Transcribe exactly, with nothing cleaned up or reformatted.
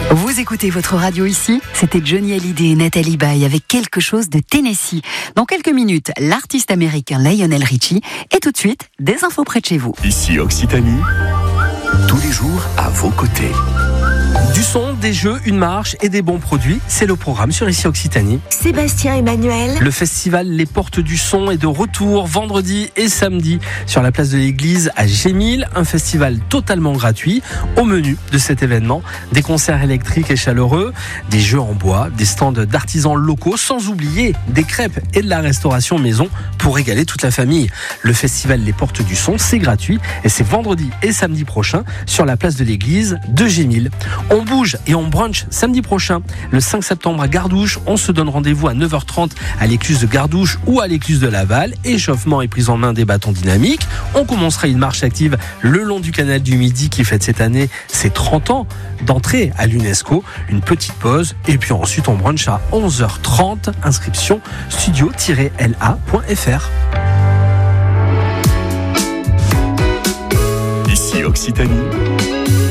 Vous écoutez votre radio ici, c'était Johnny Hallyday et Nathalie Baye avec quelque chose de Tennessee. Dans quelques minutes, l'artiste américain Lionel Richie et tout de suite, des infos près de chez vous. Ici Occitanie, tous les jours à vos côtés. Du son, des jeux, une marche et des bons produits, c'est le programme sur Ici Occitanie. Sébastien Emmanuel. Le festival Les Portes du Son est de retour vendredi et samedi sur la place de l'église à Gémil. Un festival totalement gratuit. Au menu de cet événement, des concerts électriques et chaleureux, des jeux en bois, des stands d'artisans locaux, sans oublier des crêpes et de la restauration maison pour régaler toute la famille. Le festival Les Portes du Son, c'est gratuit et c'est vendredi et samedi prochain sur la place de l'église de Gémil. On bouge et on brunch samedi prochain, le cinq septembre à Gardouche. On se donne rendez-vous à neuf heures trente à l'écluse de Gardouche ou à l'écluse de Laval. Échauffement et prise en main des bâtons dynamiques. On commencera une marche active le long du canal du Midi qui fête cette année ses trente ans d'entrée à l'UNESCO. Une petite pause et puis ensuite on brunch à onze heures trente. Inscription studio tiret l a point f r. Ici Occitanie.